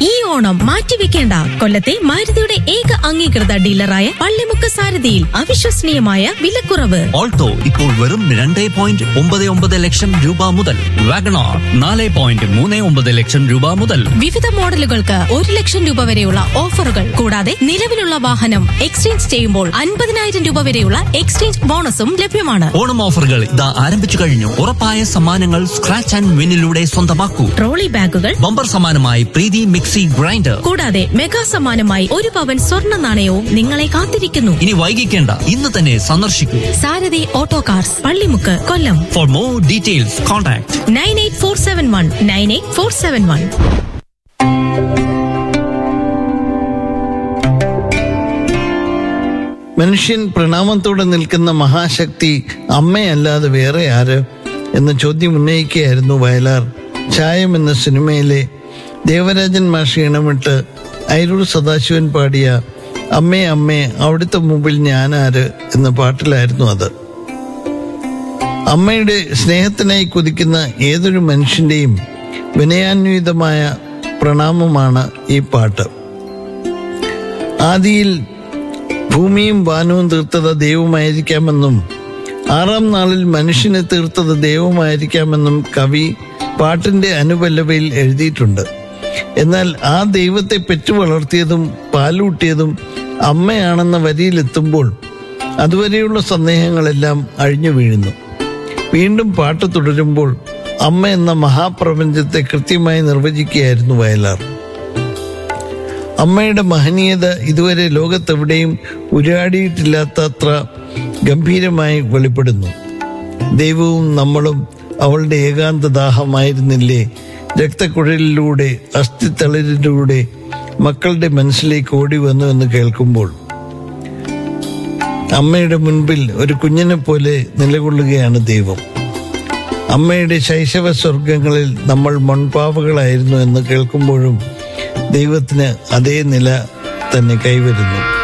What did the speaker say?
ഈ ഓണം മാറ്റിവെക്കേണ്ട. കൊല്ലത്തെ മാരുതിയുടെ ഏക അംഗീകൃത ഡീലറായ പള്ളിമുക്ക് സാരഥിയിൽ അവിശ്വസനീയമായ വിലക്കുറവ്. ഓൾട്ടോ ഇപ്പോൾ വെറും 2.99 ലക്ഷം രൂപ മുതൽ, വാഗണാർ 4.39 ലക്ഷം രൂപ മുതൽ. വിവിധ മോഡലുകൾക്ക് 1 ലക്ഷം രൂപ വരെയുള്ള ഓഫറുകൾ. കൂടാതെ നിലവിലുള്ള വാഹനം എക്സ്ചേഞ്ച് ചെയ്യുമ്പോൾ 50,000 രൂപ വരെയുള്ള എക്സ്ചേഞ്ച് ബോണസും ലഭ്യമാണ്. ഓണം ഓഫറുകൾ ഇതാ ആരംഭിച്ചു കഴിഞ്ഞു. ഉറപ്പായ സമ്മാനങ്ങൾ സ്ക്രാച്ച് ആൻഡ് വിന്നിലൂടെ സ്വന്തമാക്കൂ. ട്രോളി ബാഗുകൾ, ബമ്പർ സമ്മാനമായി പ്രീതി മിക്സി ഗ്രൈൻഡർ, കൂടാതെ മെഗാ സമ്മാനമായി 1 പവൻ സ്വർണ്ണ നാണയവും നിങ്ങളെ കാത്തിരിക്കുന്നു. ഇനി വൈകിക്കേണ്ട, ഇന്ന് തന്നെ സന്ദർശിക്കൂ. സാരഥി auto cars, Pallimukku, Kollam. For more details contact 9847198471. മനുഷ്യൻ പ്രണാമത്തോടെ നിൽക്കുന്ന മഹാശക്തി അമ്മയല്ലാതെ വേറെ ആര് എന്ന ചോദ്യം ഉന്നയിക്കുകയായിരുന്നു വയലാർ. ചായം എന്ന സിനിമയിലെ ദേവരാജൻ മാഷി ഇണമിട്ട് അയിരൂർ സദാശിവൻ പാടിയ അമ്മേ അമ്മേ അവിടുത്തെ മുമ്പിൽ ഞാനാര് എന്ന പാട്ടിലായിരുന്നു അത്. അമ്മയുടെ സ്നേഹത്തിനായി കൊതിക്കുന്ന ഏതൊരു മനുഷ്യന്റെയും വിനയാന്വിതമായ പ്രണാമമാണ് ഈ പാട്ട്. ആദിയിൽ ഭൂമിയും വാനവും തീർത്തത് ദൈവമായിരിക്കാമെന്നും 6-ാം നാളിൽ മനുഷ്യനെ തീർത്തത് ദൈവമായിരിക്കാമെന്നും കവി പാട്ടിന്റെ അനുപല്ലവിയിൽ എഴുതിയിട്ടുണ്ട്. എന്നാൽ ആ ദൈവത്തെ പെറ്റു വളർത്തിയതും പാലൂട്ടിയതും അമ്മയാണെന്ന വരിയിലെത്തുമ്പോൾ അതുവരെയുള്ള സന്ദേഹങ്ങളെല്ലാം അഴിഞ്ഞു വീഴുന്നു. വീണ്ടും പാട്ട് തുടരുമ്പോൾ അമ്മ എന്ന മഹാപ്രപഞ്ചത്തെ കൃത്യമായി നിർവചിക്കുകയായിരുന്നു വയലാർ. അമ്മയുടെ മഹനീയത ഇതുവരെ ലോകത്തെവിടെയും ഉരാടിയിട്ടില്ലാത്തത്ര ഗംഭീരമായി വെളിപ്പെടുന്നു. ദൈവവും നമ്മളും അവളുടെ ഏകാന്ത ദാഹമായിരുന്നില്ലേ രക്തക്കുഴലിലൂടെ അസ്ഥിത്തളിരിലൂടെ മക്കളുടെ മനസ്സിലേക്ക് ഓടി വന്നു എന്ന് കേൾക്കുമ്പോൾ അമ്മയുടെ മുൻപിൽ ഒരു കുഞ്ഞിനെ പോലെ നിലകൊള്ളുകയാണ് ദൈവം. അമ്മയുടെ ശൈശവ സ്വർഗങ്ങളിൽ നമ്മൾ മൺപാവകളായിരുന്നു എന്ന് കേൾക്കുമ്പോഴും ദൈവത്തിന് അതേ നില തന്നെ കൈവരുന്നു.